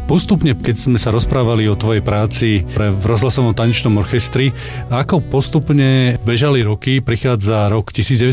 Postupne, keď sme sa rozprávali o tvojej práci v rozhlasovom tanečnom orchestri, ako postupne bežali roky, prichádza rok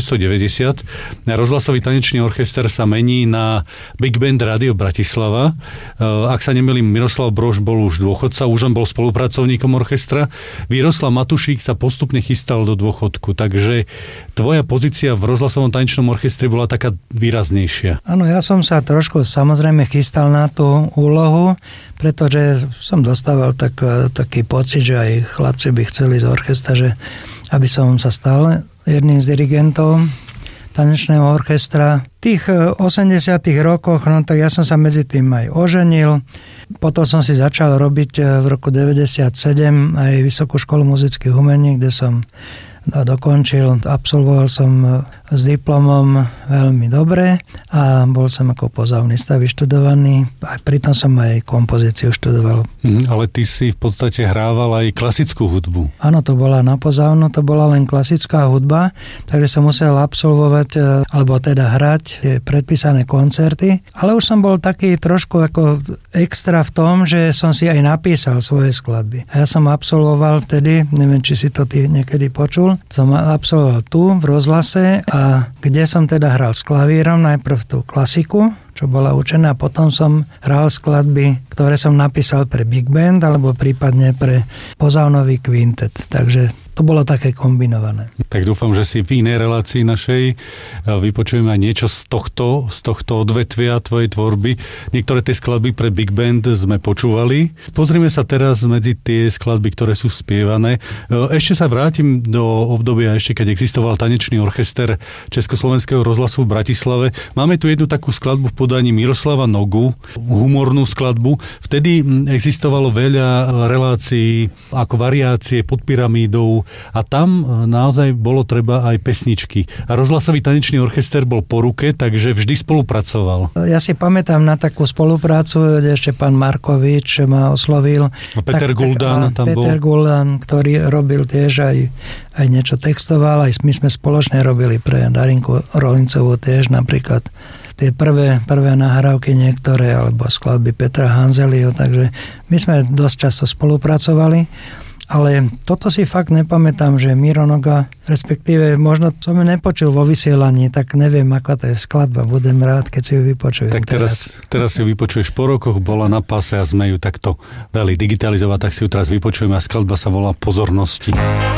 1990, rozhlasový tanečný orchester sa mení na Big Band Radio Bratislava. Ak sa nemýlim, Miroslav Brož bol už dôchodca, už on bol spolupracovníkom orchestra. Výroslav Matušík sa postupne chystal do dôchodku, takže tvoja pozícia v rozhlasovom tanečnom orchestri bola taká výraznejšia. Áno, ja som sa trošku samozrejme chystal na tú úlohu, pretože som dostával taký pocit, že aj chlapci by chceli z orchestra, že aby som sa stal jedným z dirigentov tanečného orchestra. V tých 80 rokoch, no tak ja som sa medzi tým aj oženil. Potom som si začal robiť v roku 97 aj Vysokú školu muzických umení, kde som dokončil, absolvoval som s diplomom veľmi dobre a bol som ako pozavnista vyštudovaný. A pritom som aj kompozíciu študoval. Ale ty si v podstate hrával aj klasickú hudbu. Áno, to bola na pozávnu, to bola len klasická hudba, takže som musel absolvovať, alebo teda hrať tie predpísané koncerty. Ale už som bol taký trošku ako extra v tom, že som si aj napísal svoje skladby. A ja som absolvoval vtedy, neviem, či si to ty niekedy počul, som absolvoval tu v rozhlase a kde som teda hral s klavírom, najprv tú klasiku, čo bola učená, a potom som hral skladby, ktoré som napísal pre Big Band alebo prípadne pre pozávnový kvintet. Takže to bolo také kombinované. Tak dúfam, že si v inej relácii našej vypočujeme aj niečo z tohto odvetvia tvojej tvorby. Niektoré tie skladby pre Big Band sme počúvali. Pozrime sa teraz medzi tie skladby, ktoré sú spievané. Ešte sa vrátim do obdobia, ešte keď existoval tanečný orchester Československého rozhlasu v Bratislave. Máme tu jednu takú skladbu v podaní Miroslava Nogu, humornú skladbu. Vtedy existovalo veľa relácií ako variácie pod pyramídou a tam naozaj bolo treba aj pesničky. A rozhlasový tanečný orchester bol po ruke, takže vždy spolupracoval. Ja si pamätám na takú spoluprácu, kde ešte pán Markovič ma oslovil. A Peter Guldan tam bol. Peter Guldan, ktorý robil tiež aj niečo textoval, aj my sme spoločne robili pre Darinku Rolincovú tiež napríklad tie prvé nahrávky niektoré, alebo skladby Petra Hanzeliho, takže my sme dosť často spolupracovali, ale toto si fakt nepamätám, že Miro Noga, respektíve možno som ju nepočul vo vysielaní, tak neviem, aká to je skladba, budem rád, keď si ju vypočujem. Tak teraz si ju vypočuješ po rokoch, bola na páse a sme ju takto dali digitalizovať, tak si ju teraz vypočujeme a skladba sa volá Pozornosti.